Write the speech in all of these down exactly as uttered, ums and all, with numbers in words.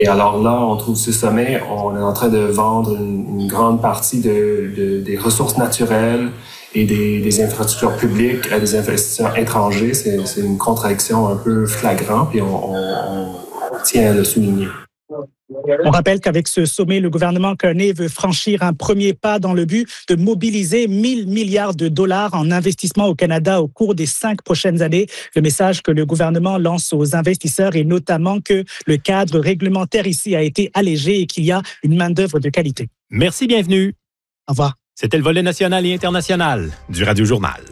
Et alors là, on trouve ce sommet, on est en train de vendre une, une grande partie de, de, des ressources naturelles et des, des infrastructures publiques à des investisseurs étrangers. C'est, c'est une contradiction un peu flagrante, puis on, on, on tient à le souligner. On rappelle qu'avec ce sommet, le gouvernement Carney veut franchir un premier pas dans le but de mobiliser mille milliards de dollars en investissement au Canada au cours des cinq prochaines années. Le message que le gouvernement lance aux investisseurs est notamment que le cadre réglementaire ici a été allégé et qu'il y a une main-d'œuvre de qualité. Merci, bienvenue. Au revoir. C'était le volet national et international du Radio Journal.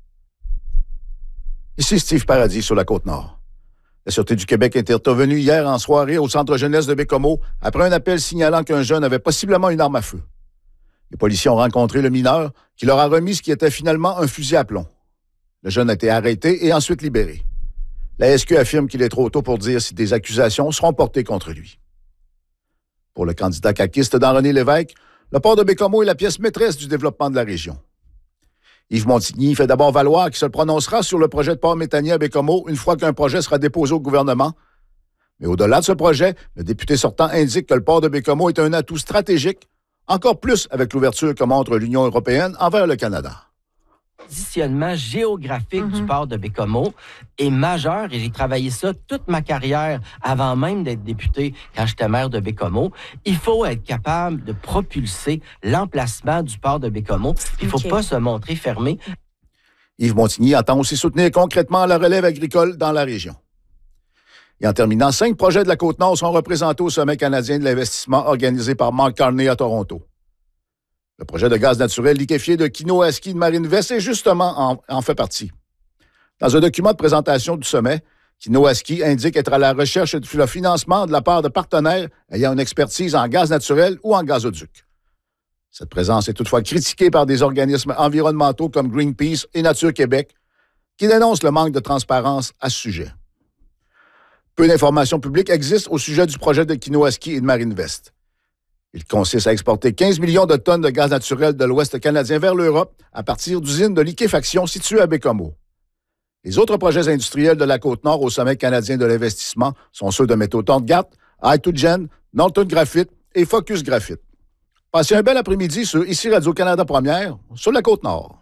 Ici Steve Paradis sur la Côte-Nord. La Sûreté du Québec est intervenue hier en soirée au centre jeunesse de Baie-Comeau après un appel signalant qu'un jeune avait possiblement une arme à feu. Les policiers ont rencontré le mineur qui leur a remis ce qui était finalement un fusil à plomb. Le jeune a été arrêté et ensuite libéré. La S Q affirme qu'il est trop tôt pour dire si des accusations seront portées contre lui. Pour le candidat caquiste d'Henri Lévesque, le port de Baie-Comeau est la pièce maîtresse du développement de la région. Yves Montigny fait d'abord valoir qu'il se prononcera sur le projet de port méthanier à Baie-Comeau une fois qu'un projet sera déposé au gouvernement. Mais au-delà de ce projet, le député sortant indique que le port de Baie-Comeau est un atout stratégique, encore plus avec l'ouverture que montre l'Union européenne envers le Canada. Le positionnement géographique mm-hmm. du port de Baie-Comeau est majeur et j'ai travaillé ça toute ma carrière avant même d'être député quand j'étais maire de Baie-Comeau. Il faut être capable de propulser l'emplacement du port de Baie-Comeau. Il ne faut okay. pas se montrer fermé. Yves Montigny entend aussi soutenir concrètement la relève agricole dans la région. Et en terminant, cinq projets de la Côte-Nord sont représentés au Sommet canadien de l'investissement organisé par Mark Carney à Toronto. Le projet de gaz naturel liquéfié de Kinoaski de Marinevest est justement en, en fait partie. Dans un document de présentation du sommet, Kinoaski indique être à la recherche du financement de la part de partenaires ayant une expertise en gaz naturel ou en gazoduc. Cette présence est toutefois critiquée par des organismes environnementaux comme Greenpeace et Nature Québec, qui dénoncent le manque de transparence à ce sujet. Peu d'informations publiques existent au sujet du projet de Kinoaski et de Marinevest. Il consiste à exporter quinze millions de tonnes de gaz naturel de l'Ouest canadien vers l'Europe à partir d'usines de liquéfaction situées à Baie-Comeau. Les autres projets industriels de la Côte-Nord au Sommet canadien de l'investissement sont ceux de Métaux Torngat, I-two-Gen, Norton Graphite et Focus Graphite. Passez un bel après-midi sur ici Radio-Canada Première, sur la Côte-Nord.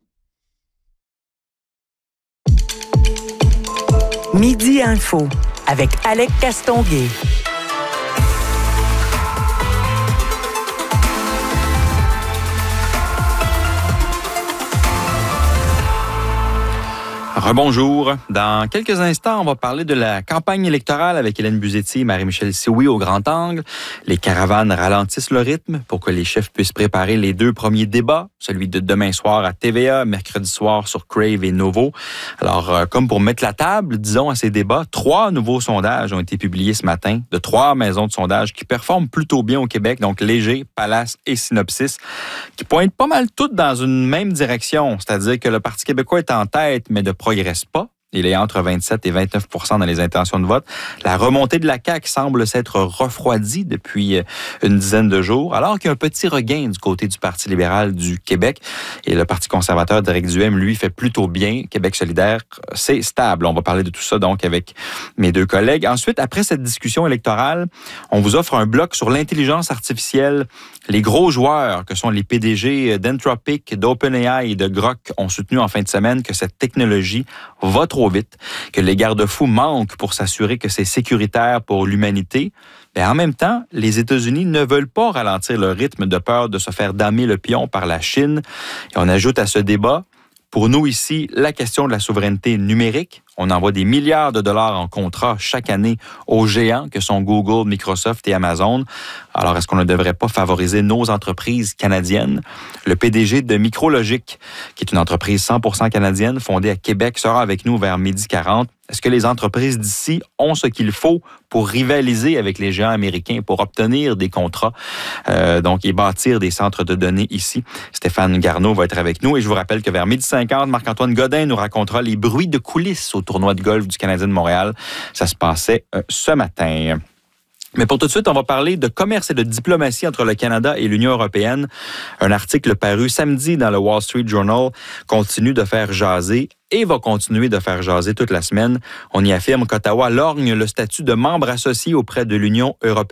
Midi Info avec Alec Castonguay. Rebonjour. Dans quelques instants, on va parler de la campagne électorale avec Hélène Buzetti et Marie-Michel Sioui au Grand Angle. Les caravanes ralentissent le rythme pour que les chefs puissent préparer les deux premiers débats, celui de demain soir à T V A, mercredi soir sur Crave et Novo. Alors, euh, comme pour mettre la table, disons, à ces débats, trois nouveaux sondages ont été publiés ce matin de trois maisons de sondage qui performent plutôt bien au Québec, donc Léger, Palace et Synopsis, qui pointent pas mal toutes dans une même direction, c'est-à-dire que le Parti québécois est en tête, mais de progresse pas. Il est entre vingt-sept et vingt-neuf pour cent dans les intentions de vote. La remontée de la C A Q semble s'être refroidie depuis une dizaine de jours, alors qu'il y a un petit regain du côté du Parti libéral du Québec. Et le Parti conservateur d'Éric Duhaime, lui, fait plutôt bien. Québec solidaire, c'est stable. On va parler de tout ça, donc, avec mes deux collègues. Ensuite, après cette discussion électorale, on vous offre un bloc sur l'intelligence artificielle. Les gros joueurs, que sont les P D G d'Anthropic, d'OpenAI et de Grok, ont soutenu en fin de semaine que cette technologie va trop vite, que les garde-fous manquent pour s'assurer que c'est sécuritaire pour l'humanité. Mais en même temps, les États-Unis ne veulent pas ralentir le rythme de peur de se faire damer le pion par la Chine. Et on ajoute à ce débat, pour nous ici, la question de la souveraineté numérique. On envoie des milliards de dollars en contrats chaque année aux géants que sont Google, Microsoft et Amazon. Alors, est-ce qu'on ne devrait pas favoriser nos entreprises canadiennes? Le P D G de Micrologic, qui est une entreprise cent pour cent canadienne fondée à Québec, sera avec nous vers midi quarante. Est-ce que les entreprises d'ici ont ce qu'il faut pour rivaliser avec les géants américains, pour obtenir des contrats, euh, donc et bâtir des centres de données ici? Stéphane Garneau va être avec nous et je vous rappelle que vers midi cinquante, Marc-Antoine Godin nous racontera les bruits de coulisses au tournoi de golf du Canadien de Montréal. Ça se passait euh, ce matin. Mais pour tout de suite, on va parler de commerce et de diplomatie entre le Canada et l'Union européenne. Un article paru samedi dans le Wall Street Journal continue de faire jaser et va continuer de faire jaser toute la semaine. On y affirme qu'Ottawa lorgne le statut de membre associé auprès de l'Union européenne.